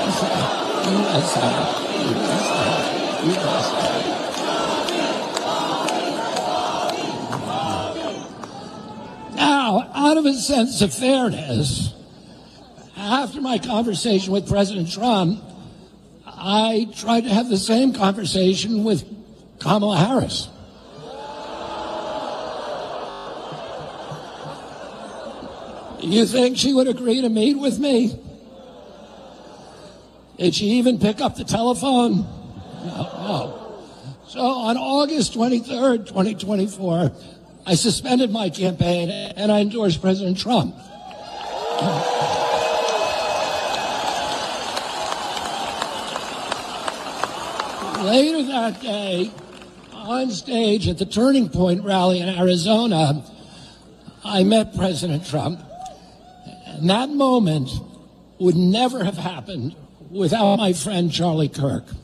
Now, out of a sense of fairness, after my conversation with President Trump, I tried to have the same conversation with Kamala Harris. You think she would agree to meet with me? Did she even pick up the telephone? No. So on August 23rd, 2024, I suspended my campaign and I endorsed President Trump. Later that day, on stage at the Turning Point rally in Arizona, I met President Trump. And that moment would never have happened without my friend Charlie Kirk.